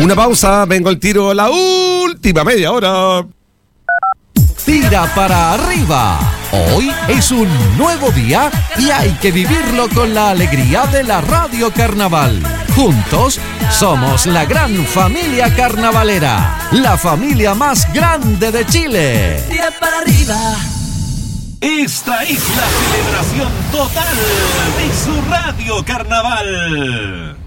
Una pausa, vengo el tiro, la última media hora. Tira para arriba. Hoy es un nuevo día y hay que vivirlo con la alegría de la Radio Carnaval. Juntos somos la gran familia carnavalera, la familia más grande de Chile. Tira para arriba. Esta es la celebración total de su Radio Carnaval.